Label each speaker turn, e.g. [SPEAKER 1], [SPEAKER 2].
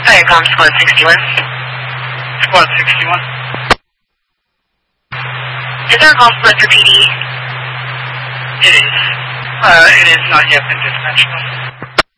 [SPEAKER 1] Firecom Squad 61.
[SPEAKER 2] Squad 61.
[SPEAKER 1] Is our call split for PD?
[SPEAKER 2] It is. It is not yet been dispatched.